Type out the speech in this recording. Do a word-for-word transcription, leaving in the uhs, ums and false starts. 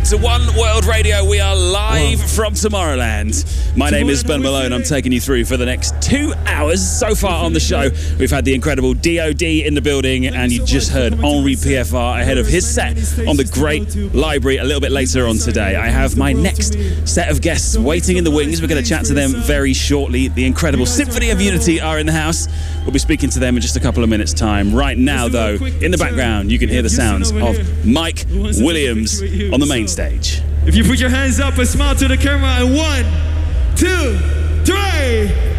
to One World Radio. We are live Whoa. from Tomorrowland. My name is Ben Malone. I'm taking you through for the next two hours. So far on the show, we've had the incredible D O D in the building, and you just heard Henri P F R ahead of his set on the Great Library a little bit later on today. I have my next set of guests waiting in the wings. We're going to chat to them very shortly. The incredible Symphony of Unity are in the house. We'll be speaking to them in just a couple of minutes' time. Right now, though, in the background, you can hear the sounds of Mike Williams on the main stage. If you put your hands up and smile to the camera, and one, two, three.